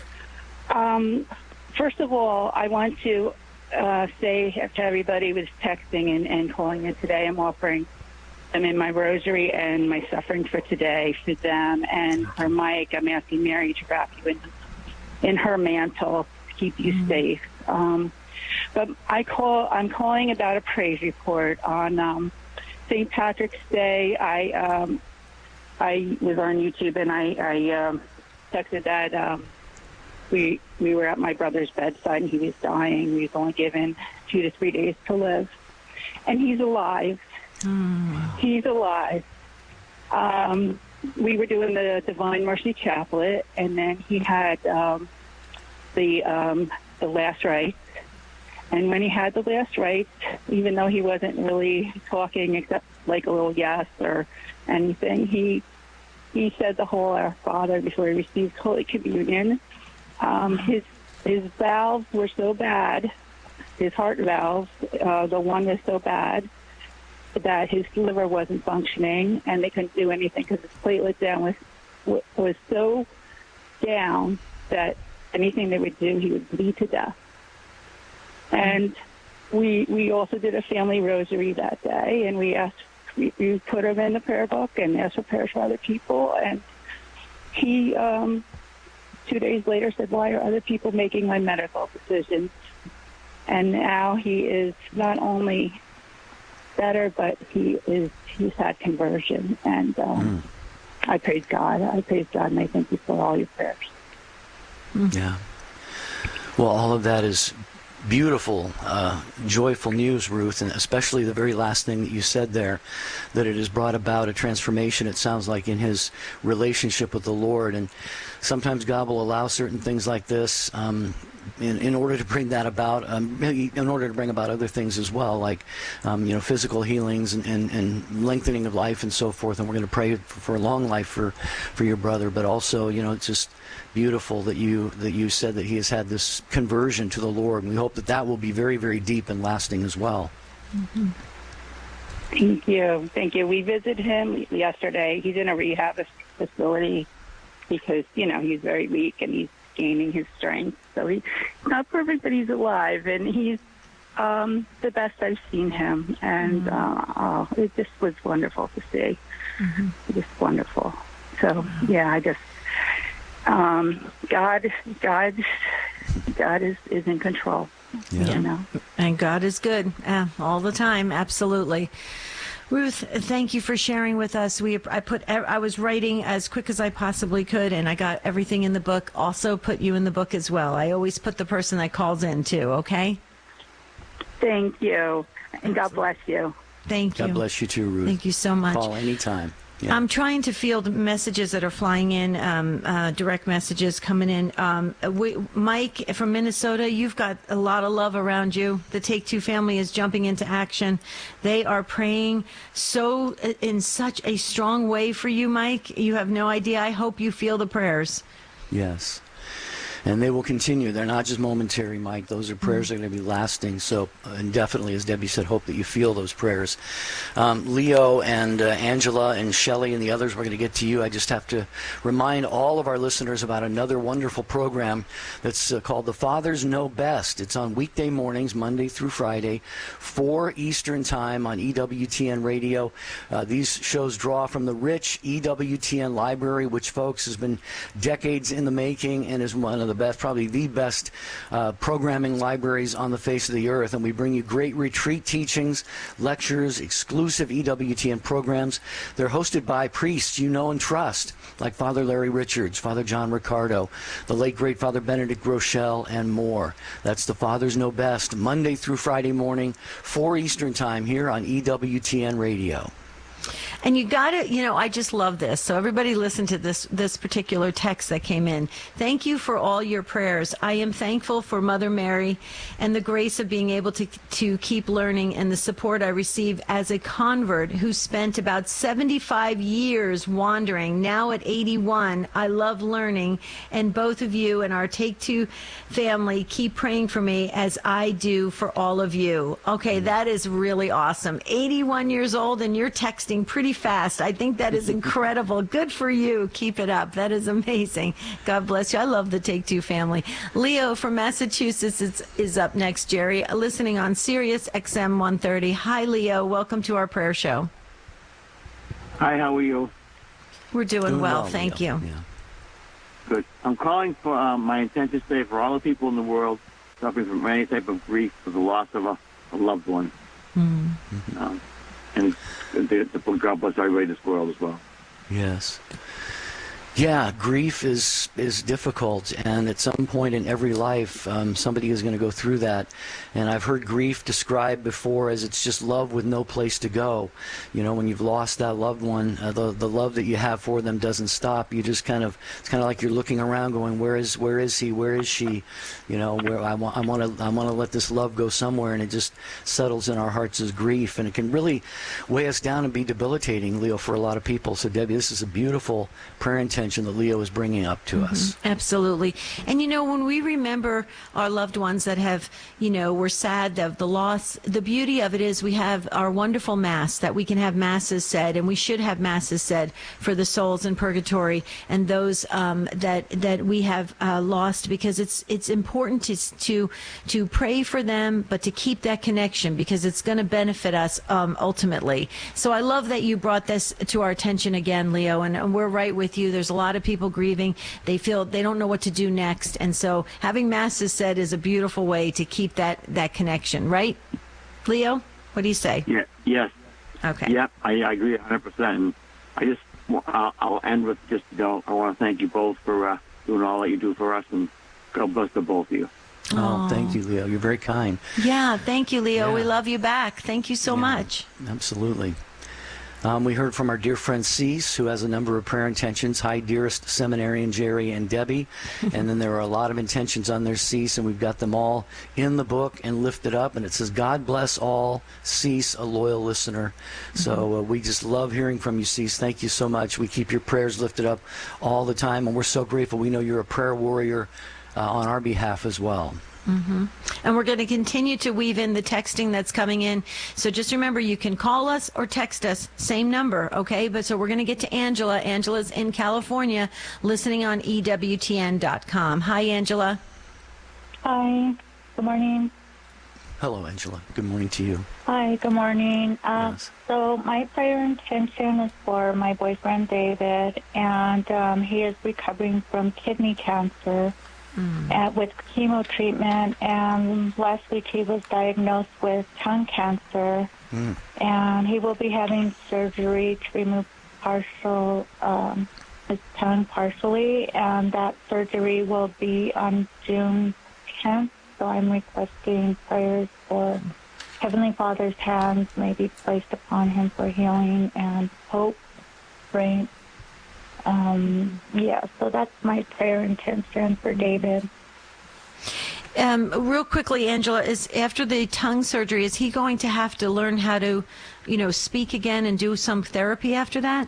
Um, first of all, I want to uh, say to everybody who was texting and, and calling in today, I'm offering I'm in my rosary and my suffering for today for them. And for Mike, I'm asking Mary to wrap you in, in her mantle to keep you mm-hmm. safe. Um, but I call, I'm calling about a praise report. On um, Saint Patrick's Day, I um, I was on YouTube and I, I um, texted that um, we we were at my brother's bedside and he was dying. He was only given two to three days to live. And he's alive. Mm. He's alive. Um, we were doing the Divine Mercy Chaplet, and then he had um, the um, the last rites. And when he had the last rites, even though he wasn't really talking except like a little yes or anything, he he said the whole Our Father before he received Holy Communion. Um, his his valves were so bad, his heart valves, uh, the one was so bad that his liver wasn't functioning, and they couldn't do anything because his platelet down was was so down that anything they would do, he would bleed to death. And we we also did a family rosary that day, and we asked we, we put him in the prayer book and asked for prayers for other people. And he um, two days later said, "Why are other people making my medical decisions?" And now he is not only better, but he is he's had conversion, and um, mm. I praise God. I praise God, and I thank you for all your prayers. Mm. Yeah. Well, all of that is beautiful, uh, joyful news, Ruth, and especially the very last thing that you said there, that it has brought about a transformation, it sounds like, in his relationship with the Lord. And sometimes God will allow certain things like this um, in, in order to bring that about, um, in order to bring about other things as well, like um, you know, physical healings and, and, and lengthening of life and so forth. And we're going to pray for, for a long life for, for your brother, but also, you know, it's just beautiful that you that you said that he has had this conversion to the Lord, and we hope that that will be very, very deep and lasting as well. Mm-hmm. Thank you. Thank you. We visited him yesterday. He's in a rehab facility because, you know, he's very weak and he's gaining his strength. So he's not perfect, but he's alive, and he's um, the best I've seen him. And mm-hmm. uh, oh, it just was wonderful to see. Mm-hmm. Just wonderful. So, yeah, I just... Um, God, God, God is, is in control. Yeah. You know, and God is good uh, all the time. Absolutely. Ruth, thank you for sharing with us. We I put I was writing as quick as I possibly could, and I got everything in the book. Also, put you in the book as well. I always put the person that calls in too. Okay. Thank you, and God bless you. Thank you. God bless you too, Ruth. Thank you so much. Call anytime. Yeah. I'm trying to field messages that are flying in, um, uh, direct messages coming in. Um, we, Mike from Minnesota, you've got a lot of love around you. The Take Two family is jumping into action. They are praying so in such a strong way for you, Mike. You have no idea. I hope you feel the prayers. Yes. And they will continue. They're not just momentary, Mike. Those are prayers that are going to be lasting. So, uh, and definitely, as Debbie said, hope that you feel those prayers. Um, Leo and uh, Angela and Shelley and the others, we're going to get to you. I just have to remind all of our listeners about another wonderful program that's uh, called The Fathers Know Best. It's on weekday mornings, Monday through Friday, four Eastern Time on E W T N Radio. Uh, these shows draw from the rich E W T N library, which, folks, has been decades in the making and is one of the best, probably the best uh, programming libraries on the face of the earth. And we bring you great retreat teachings, lectures, exclusive E W T N programs. They're hosted by priests you know and trust, like Father Larry Richards, Father John Ricardo, the late great Father Benedict Groeschel, and more. That's The Fathers Know Best, Monday through Friday morning, four Eastern Time here on E W T N Radio. And you got to, you know, I just love this. So everybody listen to this this particular text that came in. Thank you for all your prayers. I am thankful for Mother Mary and the grace of being able to to keep learning and the support I receive as a convert who spent about seventy-five years wandering. Now at eighty-one, I love learning, and both of you and our Take Two family keep praying for me as I do for all of you. Okay, that is really awesome. eighty-one years old and you're texting pretty fast. I think that is incredible. Good for you. Keep it up. That is amazing. God bless you. I love the Take Two family. Leo from Massachusetts is, is up next, Jerry, listening on Sirius X M one thirty. Hi, Leo. Welcome to our prayer show. Hi, how are you? We're doing, Doing well, well, thank Leo. you. Yeah. Good. I'm calling for um, my intention today for all the people in the world suffering from any type of grief for the loss of a, a loved one. Mm. Um, and the, the, God bless everybody in this world as well. Yes. Yeah, grief is is difficult, and at some point in every life, um, somebody is going to go through that. And I've heard grief described before as it's just love with no place to go. You know, when you've lost that loved one, uh, the the love that you have for them doesn't stop. You just kind of it's kind of like you're looking around, going, where is where is he? Where is she? You know, where I want I want to I want to let this love go somewhere, and it just settles in our hearts as grief, and it can really weigh us down and be debilitating, Leo, for a lot of people. So, Debbie, this is a beautiful prayer intention that Leo is bringing up to Mm-hmm. us. Absolutely. And, you know, when we remember our loved ones that have, you know, we're sad of the loss, the beauty of it is we have our wonderful Mass, that we can have Masses said, and we should have Masses said for the souls in purgatory and those um, that that we have uh, lost, because it's it's important to, to, to pray for them, but to keep that connection, because it's going to benefit us um, ultimately. So I love that you brought this to our attention again, Leo, and, and we're right with you. There's a lot of people grieving. They feel they don't know what to do next. And so having Masses said is a beautiful way to keep that, that connection, right? Leo, what do you say? Yeah. Yes. Okay. Yep, I, I agree one hundred percent. And I just, I'll, I'll end with just, you know, I want to thank you both for uh, doing all that you do for us, and God bless the both of you. Oh, thank you, Leo. You're very kind. Yeah, thank you, Leo. Yeah. We love you back. Thank you so Yeah, much. Absolutely. Um, we heard from our dear friend Cease, who has a number of prayer intentions. Hi, dearest seminarian Jerry and Debbie. And then there are a lot of intentions on there, Cease, and we've got them all in the book and lifted up. And it says, God bless all, Cease, a loyal listener. So uh, we just love hearing from you, Cease. Thank you so much. We keep your prayers lifted up all the time, and we're so grateful. We know you're a prayer warrior uh, on our behalf as well. Mm-hmm. And we're going to continue to weave in the texting that's coming in. So just remember, you can call us or text us, same number, okay? But so we're going to get to Angela. Angela's in California, listening on E W T N dot com. Hi, Angela. Hi. Good morning. Hello, Angela. Good morning to you. Hi. Good morning. Um, Yes. So my prayer intention is for my boyfriend David, and um, he is recovering from kidney cancer. Mm. Uh, with chemo treatment, and last week he was diagnosed with tongue cancer, Mm. and he will be having surgery to remove partial um, his tongue partially, and that surgery will be on June tenth. So I'm requesting prayers for Heavenly Father's hands may be placed upon him for healing and hope, strength. Um, yeah, so that's my prayer intention for David. Um, real quickly, Angela, is after the tongue surgery, is he going to have to learn how to, you know, speak again and do some therapy after that?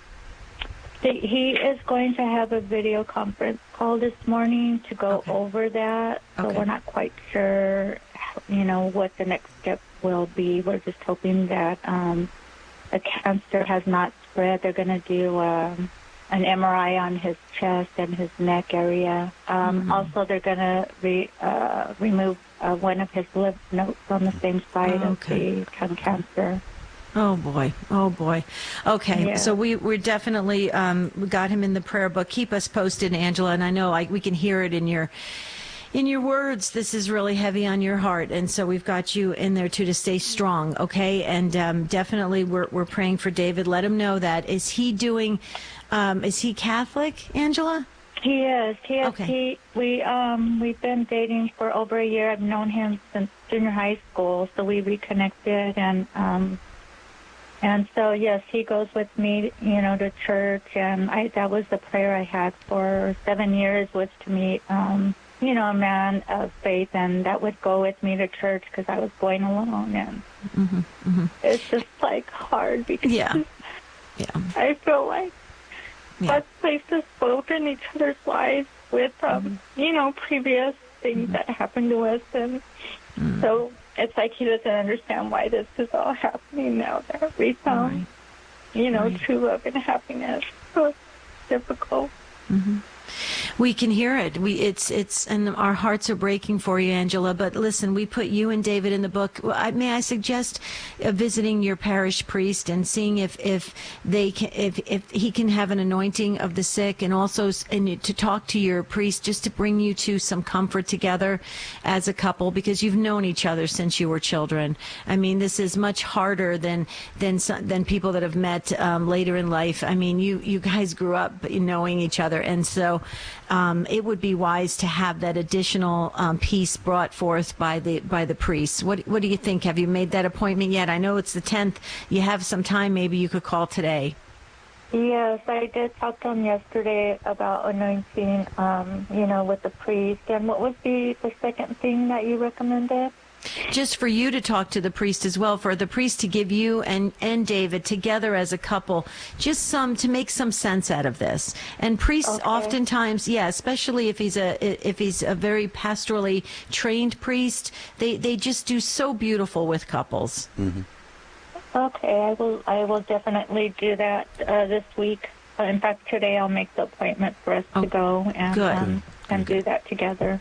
He is going to have a video conference call this morning to go Okay. over that. So Okay. we're not quite sure, you know, what the next step will be. We're just hoping that um, the cancer has not spread. They're going to do um, an M R I on his chest and his neck area. Um, Mhm. Also, they're going to re, uh, remove uh, one of his lymph nodes on the same side Oh, of the tongue cancer. Oh boy, oh boy. Okay, Yeah. so we we definitely um, we got him in the prayer book. Keep us posted, Angela, and I know I, we can hear it in your in your words. This is really heavy on your heart, and so we've got you in there too to stay strong. Okay, and um, definitely we're we're praying for David. Let him know that. Is he doing? Um, is he Catholic, Angela? He is. He is. Okay. He, we um we've been dating for over a year. I've known him since junior high school, so we reconnected and um and so, yes, he goes with me, you know, to church, and I, that was the prayer I had for seven years was to meet, um, you know, a man of faith, and that would go with me to church because I was going alone, and mm-hmm, mm-hmm. it's just, like, hard because yeah. Yeah. I feel like yeah. us places both in each other's lives with, um, mm-hmm. you know, previous things mm-hmm. that happened to us, and mm-hmm. so it's like he doesn't understand why this is all happening now that we found, right. you know, right. true love and happiness. So it's difficult. Mm-hmm. We can hear it. We it's it's and our hearts are breaking for you, Angela. But listen, we put you and David in the book. I, may I suggest uh, visiting your parish priest and seeing if if they can, if if he can have an anointing of the sick, and also and to talk to your priest just to bring you to some comfort together as a couple, because you've known each other since you were children. I mean, this is much harder than than than people that have met um, later in life. I mean, you you guys grew up knowing each other, and so. Um, it would be wise to have that additional um, piece brought forth by the by the priests. What what do you think? Have you made that appointment yet? I know it's the tenth. You have some time. Maybe you could call today. Yes, I did talk to him yesterday about anointing, um, you know, with the priest. And what would be the second thing that you recommended? Just for you to talk to the priest as well, for the priest to give you and, and David together as a couple, just some to make some sense out of this. And priests okay. oftentimes, yeah, especially if he's a if he's a very pastorally trained priest, they, they just do so beautiful with couples. Mm-hmm. Okay, I will I will definitely do that uh, this week. Uh, in fact, today I'll make the appointment for us oh, to go and good. Um, and do that together.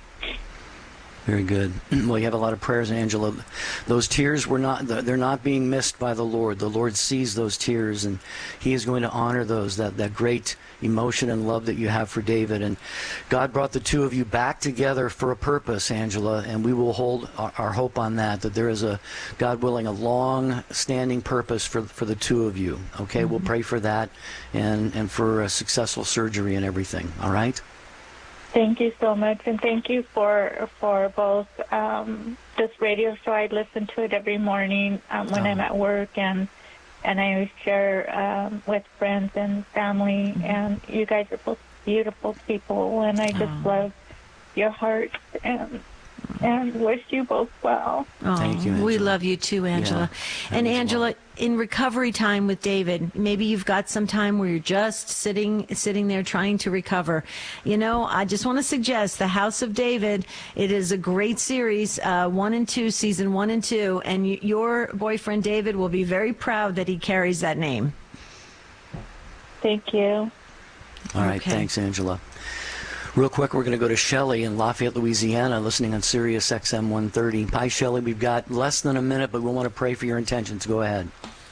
Very good. Well, you have a lot of prayers, Angela. Those tears were not, they're not being missed by the Lord. The Lord sees those tears, and he is going to honor those, that, that great emotion and love that you have for David. And God brought the two of you back together for a purpose, Angela, and we will hold our, our hope on that, that there is a, God willing, a long-standing purpose for, for the two of you. Okay, mm-hmm. We'll pray for that and, and for a successful surgery and everything. All right? Thank you so much, and thank you for for both um, this radio show. I listen to it every morning um, when oh. I'm at work, and and I share um, with friends and family. Mm-hmm. And you guys are both beautiful people, and I just oh. love your heart and and wish you both well. Oh, Thank you, Angela. We love you too, Angela. Yeah, and Angela, well. in recovery time with David, maybe you've got some time where you're just sitting sitting there trying to recover. You know, I just want to suggest The House of David. It is a great series, uh, one and two, season one and two, and y- your boyfriend David will be very proud that he carries that name. Thank you. All right, okay. Thanks, Angela. Real quick, we're going to go to Shelley in Lafayette, Louisiana, listening on Sirius X M one thirty. Hi, Shelley. We've got less than a minute, but we want to pray for your intentions. Go ahead.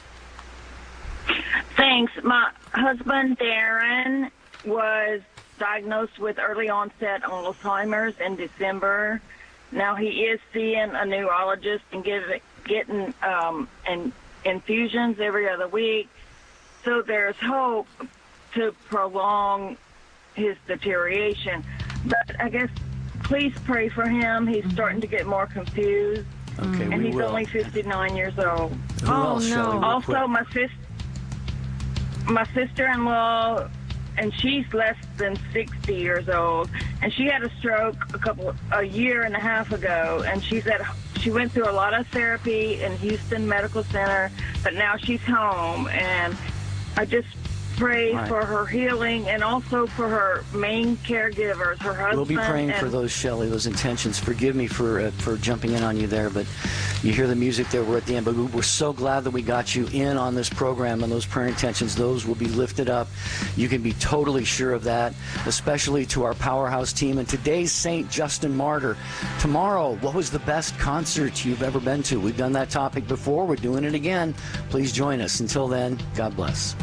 Thanks. My husband, Darren, was diagnosed with early onset Alzheimer's in December. Now he is seeing a neurologist and give, getting um, and infusions every other week. So there's hope to prolong his deterioration, but I guess please pray for him. He's mm-hmm. starting to get more confused, okay, and we he's will. only fifty-nine years old. Who oh else, no! Shelley, Also, my sis, my sister-in-law, and she's less than sixty years old, and she had a stroke a couple a year and a half ago, and she's at she went through a lot of therapy in Houston Medical Center, but now she's home, and I just pray right. for her healing and also for her main caregivers, her husband. We'll be praying and for those, Shelley, those intentions. Forgive me for uh, for jumping in on you there, but you hear the music there. We're at the end, but we're so glad that we got you in on this program, and those prayer intentions, those will be lifted up. You can be totally sure of that, especially to our Powerhouse team. And today's Saint Justin Martyr. Tomorrow, what was the best concert you've ever been to? We've done that topic before. We're doing it again. Please join us. Until then, God bless.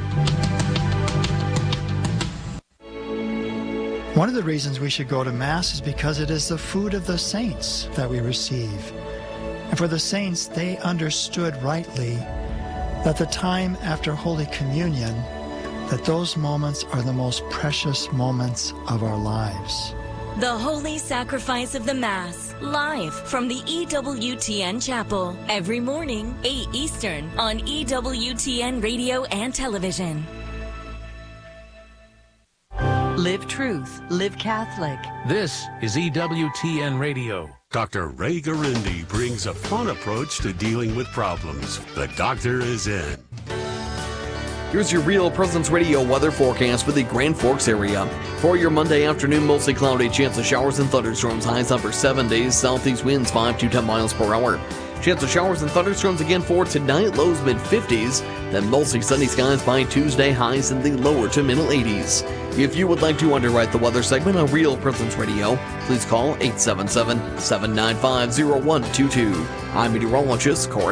One of the reasons we should go to Mass is because it is the food of the saints that we receive. And for the saints, they understood rightly that the time after Holy Communion, that those moments are the most precious moments of our lives. The Holy Sacrifice of the Mass, live from the E W T N Chapel, every morning, eight Eastern, on E W T N Radio and Television. Live truth, live Catholic. This is E W T N Radio. Doctor Ray Garindi brings a fun approach to dealing with problems. The doctor is in. Here's your Real Presence Radio weather forecast for the Grand Forks area. For your Monday afternoon, mostly cloudy, chance of showers and thunderstorms, highs upper seventies, southeast winds five to ten miles per hour. Chance of showers and thunderstorms again for tonight, lows mid fifties, then mostly sunny skies by Tuesday, highs in the lower to middle eighties. If you would like to underwrite the weather segment on Real Presence Radio, please call eight seven seven, seven nine five, zero one two two. I'm meteorologist Corey